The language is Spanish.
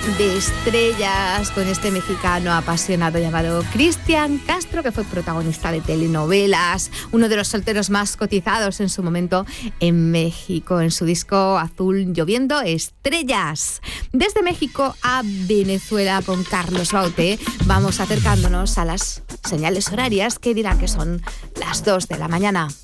de estrellas con este mexicano apasionado llamado Cristian Castro, que fue protagonista de telenovelas, uno de los solteros más cotizados en su momento en México, en su disco Azul Lloviendo Estrellas. Desde México a Venezuela con Carlos Baute vamos acercándonos a las señales horarias que dirán que son las 2 de la mañana.